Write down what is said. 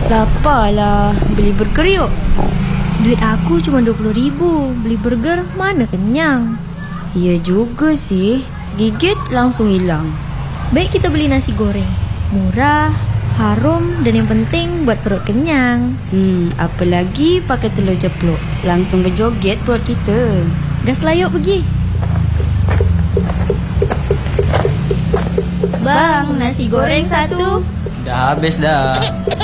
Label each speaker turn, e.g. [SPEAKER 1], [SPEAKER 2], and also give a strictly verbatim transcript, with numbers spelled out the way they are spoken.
[SPEAKER 1] Lapar lah, beli burger yuk.
[SPEAKER 2] Duit aku cuma dua puluh ribu. Beli burger mana kenyang.
[SPEAKER 1] Ya juga sih, segigit langsung hilang.
[SPEAKER 2] Baik kita beli nasi goreng. Murah, harum, dan yang penting buat perut kenyang.
[SPEAKER 1] Hmm, apalagi pakai telur ceplok. Langsung berjoget perut kita.
[SPEAKER 2] Gas lah yuk pergi.
[SPEAKER 1] Bang, nasi goreng satu.
[SPEAKER 3] Dah habis dah.